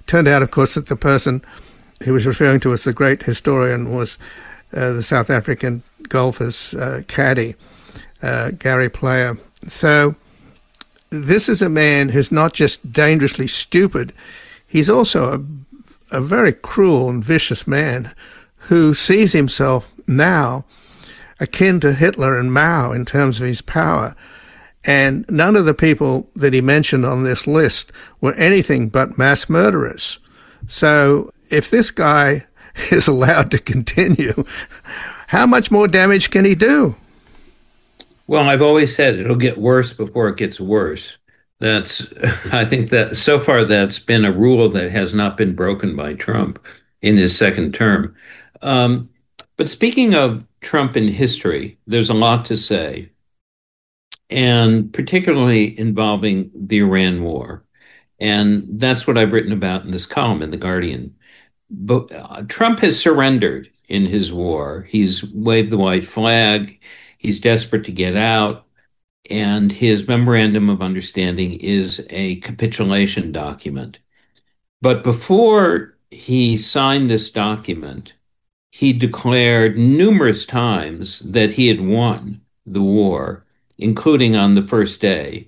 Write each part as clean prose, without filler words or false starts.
turned out, of course, that the person he was referring to as the great historian was the South African golfer's caddy, Gary Player. So this is a man who's not just dangerously stupid, he's also a very cruel and vicious man who sees himself now akin to Hitler and Mao in terms of his power. And none of the people that he mentioned on this list were anything but mass murderers. So if this guy is allowed to continue, how much more damage can he do? Well, I've always said it'll get worse before it gets worse. I think that so far that's been a rule that has not been broken by Trump in his second term. But speaking of Trump in history, there's a lot to say, and particularly involving the Iran war. And that's what I've written about in this column in The Guardian. But Trump has surrendered in his war. He's waved the white flag. He's desperate to get out. And his memorandum of understanding is a capitulation document. But before he signed this document, he declared numerous times that he had won the war, including on the first day.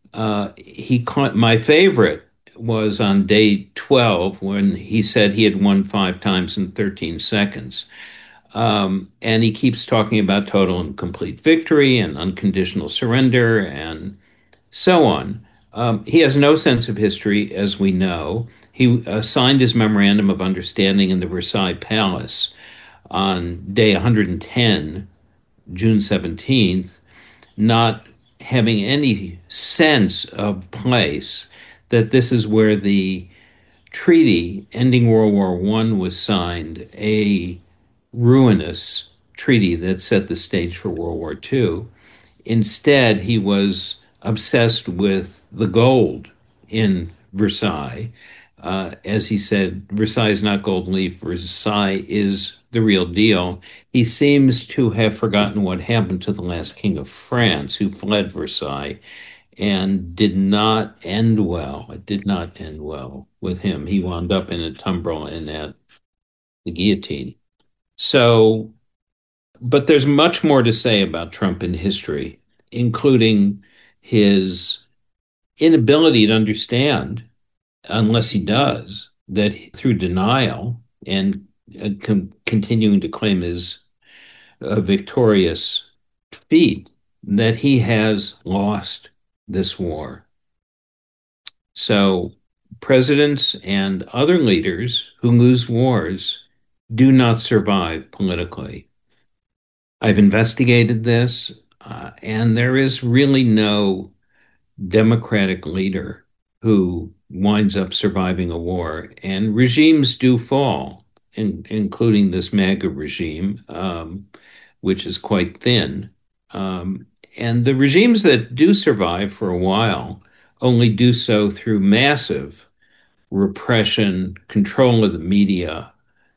My favorite was on day 12 when he said he had won 5 times in 13 seconds. And he keeps talking about total and complete victory and unconditional surrender and so on. He has no sense of history, as we know. He signed his memorandum of understanding in the Versailles Palace on day 110, June 17th, not having any sense of place that this is where the treaty ending World War I was signed, a ruinous treaty that set the stage for World War II. Instead, he was obsessed with the gold in Versailles. As he said, Versailles is not gold leaf, Versailles is the real deal. He seems to have forgotten what happened to the last king of France, who fled Versailles, and did not end well. It did not end well with him. He wound up in a tumbril and at the guillotine. So, but there's much more to say about Trump in history, including his inability to understand, unless he does, that through denial and continuing to claim his victorious feat, that he has lost this war. So presidents and other leaders who lose wars do not survive politically. I've investigated this, and there is really no democratic leader who winds up surviving a war, and regimes do fall, including this MAGA regime, which is quite thin. And the regimes that do survive for a while only do so through massive repression, control of the media,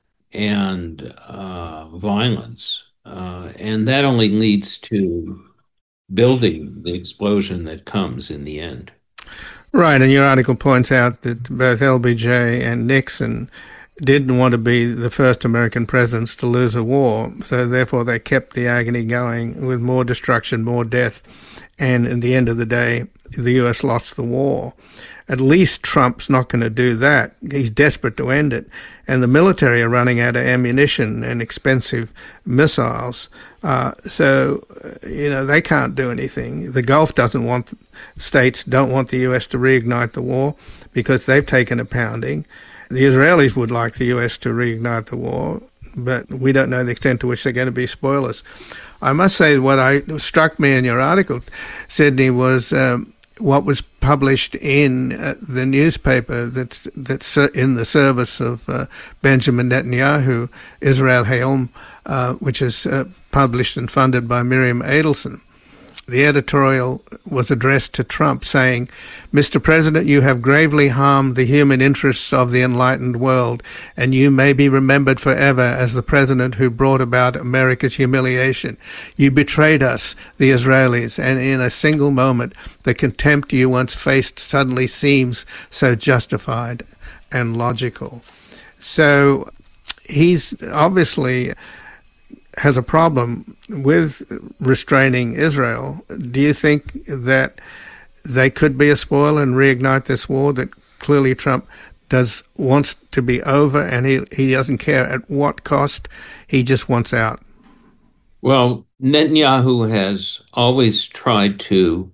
and violence. And that only leads to building the explosion that comes in the end. Right, and your article points out that both LBJ and Nixon didn't want to be the first American presidents to lose a war, so therefore they kept the agony going with more destruction, more death, and in the end of the day, the U.S. lost the war. At least Trump's not going to do that. He's desperate to end it. And the military are running out of ammunition and expensive missiles. So they can't do anything. The Gulf states don't want the U.S. to reignite the war because they've taken a pounding. The Israelis would like the U.S. to reignite the war, but we don't know the extent to which they're going to be spoilers. I must say what struck me in your article, Sydney, was what was published in the newspaper that's in the service of Benjamin Netanyahu, Israel Hayom, which is published and funded by Miriam Adelson. The editorial was addressed to Trump saying, "Mr. President, you have gravely harmed the human interests of the enlightened world, and you may be remembered forever as the president who brought about America's humiliation. You betrayed us, the Israelis, and in a single moment, the contempt you once faced suddenly seems so justified." and logical. So he's obviously has a problem with restraining Israel. Do you think that they could be a spoil and reignite this war that clearly Trump wants to be over, and he doesn't care at what cost, he just wants out? Well, Netanyahu has always tried to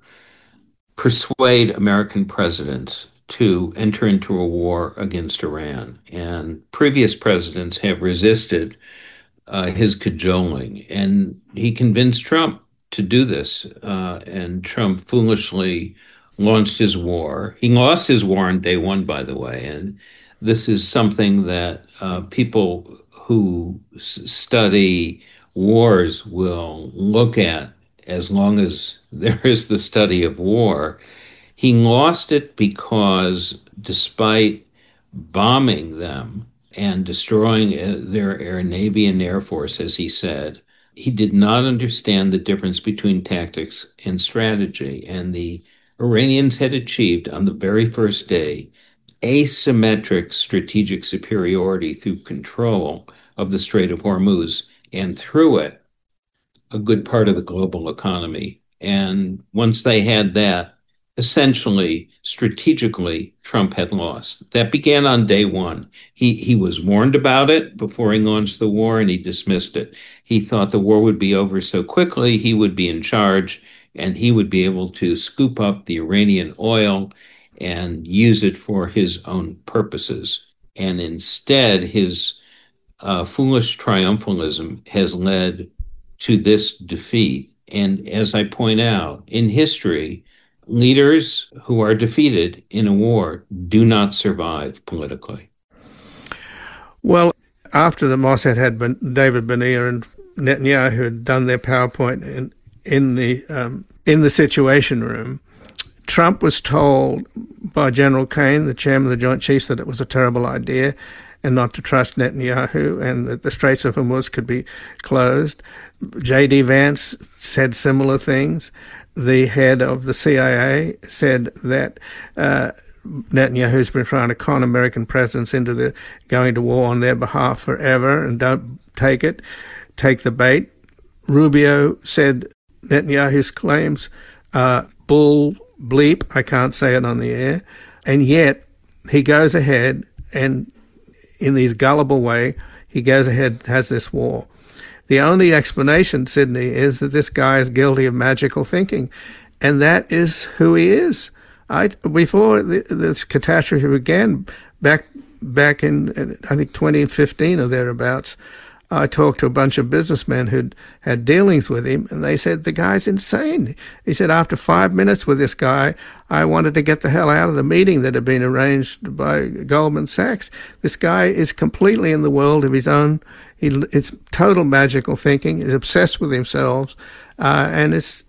persuade American presidents to enter into a war against Iran, and previous presidents have resisted his cajoling, and he convinced Trump to do this. And Trump foolishly launched his war. He lost his war on day one, by the way, and this is something that people who study wars will look at as long as there is the study of war. He lost it because despite bombing them and destroying their air navy and air force, as he said, he did not understand the difference between tactics and strategy. And the Iranians had achieved on the very first day asymmetric strategic superiority through control of the Strait of Hormuz, and through it, a good part of the global economy. And once they had that, essentially, strategically, Trump had lost. That began on day one. He was warned about it before he launched the war, and he dismissed it. He thought the war would be over so quickly, he would be in charge, and he would be able to scoop up the Iranian oil and use it for his own purposes. And instead, his foolish triumphalism has led to this defeat. And as I point out, in history, leaders who are defeated in a war do not survive politically. Well, after the Mossad had David Barnea and Netanyahu had done their PowerPoint in the Situation Room, Trump was told by General Kane, the chairman of the Joint Chiefs, that it was a terrible idea and not to trust Netanyahu, and that the Straits of Hormuz could be closed. J.D. Vance said similar things. The head of the CIA said that Netanyahu's been trying to con American presidents into going to war on their behalf forever, and don't take it. Take the bait. Rubio said Netanyahu's claims are bull bleep. I can't say it on the air. And yet he goes ahead and in this gullible way, he goes ahead, has this war. The only explanation, Sydney, is that this guy is guilty of magical thinking. And that is who he is. Before this catastrophe began, back in, I think, 2015 or thereabouts, I talked to a bunch of businessmen who'd had dealings with him, and they said, the guy's insane. He said, after 5 minutes with this guy, I wanted to get the hell out of the meeting that had been arranged by Goldman Sachs. This guy is completely in the world of his own. It's total magical thinking. He's obsessed with himself, and it's,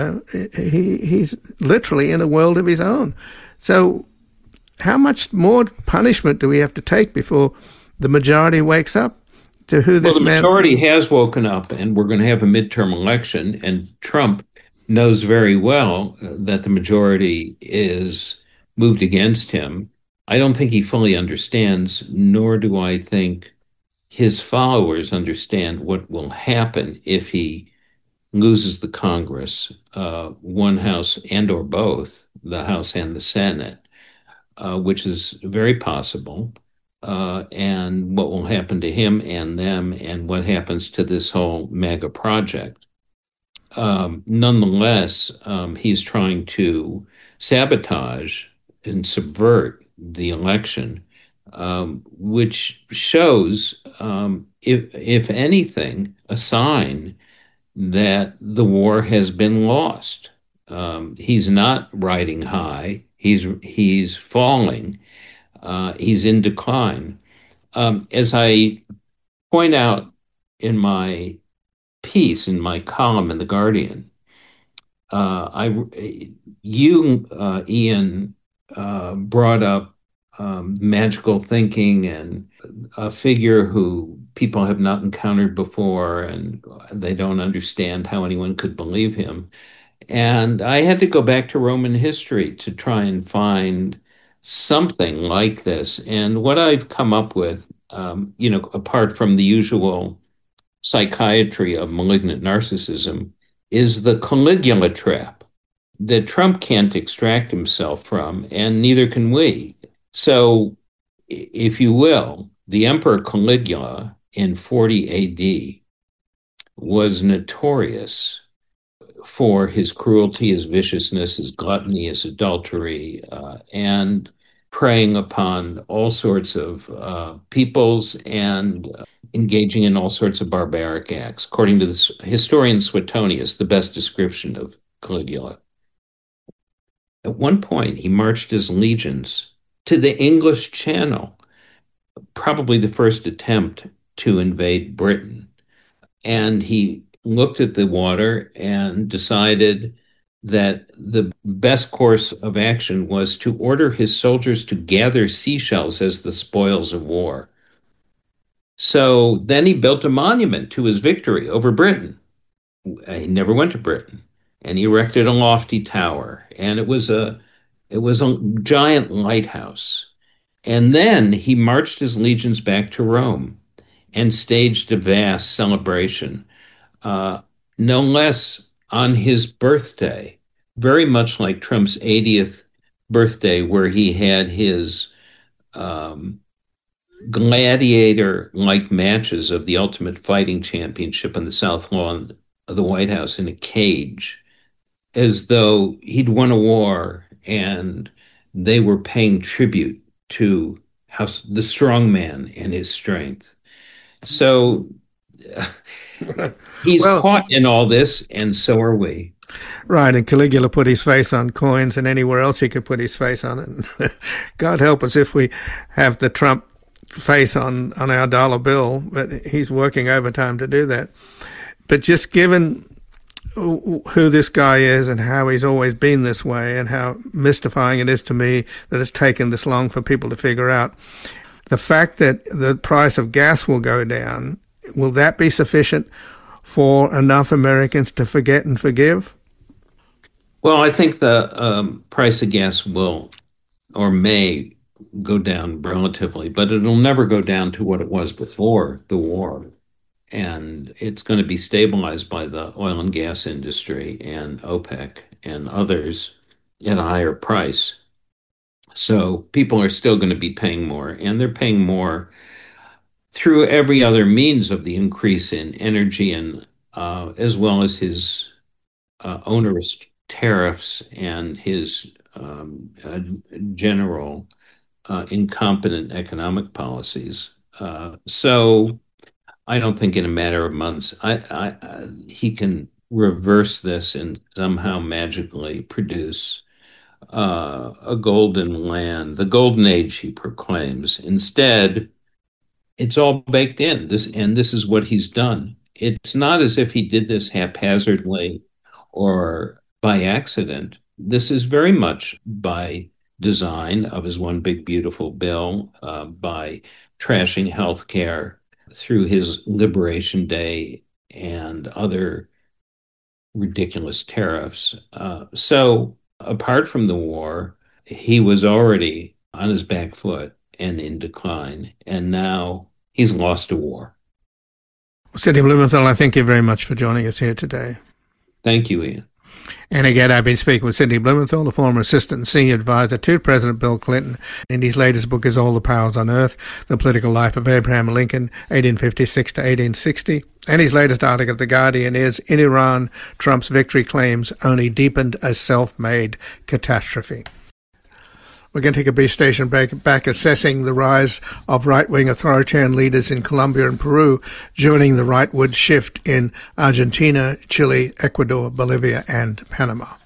he's literally in a world of his own. So how much more punishment do we have to take before the majority wakes up to who this man? Well, the majority has woken up, and we're going to have a midterm election, and Trump knows very well that the majority is moved against him. I don't think he fully understands, nor do I think his followers understand what will happen if he loses the Congress, one house and or both, the House and the Senate, which is very possible. And what will happen to him and them, and what happens to this whole MAGA project. Nonetheless, he's trying to sabotage and subvert the election, which shows, if anything, a sign that the war has been lost. He's not riding high. He's falling. He's in decline. As I point out in my piece, in my column in The Guardian, Ian, brought up magical thinking and a figure who people have not encountered before, and they don't understand how anyone could believe him. And I had to go back to Roman history to try and find something like this. And what I've come up with, apart from the usual psychiatry of malignant narcissism, is the Caligula trap that Trump can't extract himself from, and neither can we. So, if you will, the Emperor Caligula in 40 AD was notorious for his cruelty, his viciousness, his gluttony, his adultery, and preying upon all sorts of peoples and engaging in all sorts of barbaric acts, according to the historian Suetonius, the best description of Caligula. At one point, he marched his legions to the English Channel, probably the first attempt to invade Britain. And he looked at the water and decided that the best course of action was to order his soldiers to gather seashells as the spoils of war. So then he built a monument to his victory over Britain. He never went to Britain, and he erected a lofty tower, and it was a giant lighthouse. And then he marched his legions back to Rome and staged a vast celebration, no less on his birthday, very much like Trump's 80th birthday, where he had his gladiator-like matches of the Ultimate Fighting Championship on the South Lawn of the White House in a cage, as though he'd won a war and they were paying tribute to the strong man and his strength. So he's caught in all this, and so are we. Right, and Caligula put his face on coins, and anywhere else he could put his face on it. God help us if we have the Trump face on our dollar bill, but he's working overtime to do that. But just given who this guy is and how he's always been this way and how mystifying it is to me that it's taken this long for people to figure out, the fact that the price of gas will go down, will that be sufficient for enough Americans to forget and forgive? Well, I think the price of gas will or may go down relatively, but it'll never go down to what it was before the war. And it's going to be stabilized by the oil and gas industry and OPEC and others at a higher price. So people are still going to be paying more, and they're paying more through every other means of the increase in energy, and as well as his onerous tariffs and his general incompetent economic policies. So I don't think in a matter of months he can reverse this and somehow magically produce a golden land, the golden age he proclaims. Instead, it's all baked in. This is what he's done. It's not as if he did this haphazardly or by accident. This is very much by design of his one big beautiful bill, by trashing healthcare through his Liberation Day and other ridiculous tariffs. So apart from the war, he was already on his back foot and in decline, and now he's lost a war. Sidney Blumenthal, I thank you very much for joining us here today. Thank you, Ian. And again, I've been speaking with Sidney Blumenthal, the former assistant and senior advisor to President Bill Clinton. And his latest book is All the Powers on Earth, The Political Life of Abraham Lincoln, 1856 to 1860. And his latest article at The Guardian is, In Iran, Trump's victory claims only deepened a self-made catastrophe. We're going to take a brief station break, back assessing the rise of right-wing authoritarian leaders in Colombia and Peru, joining the rightward shift in Argentina, Chile, Ecuador, Bolivia, and Panama.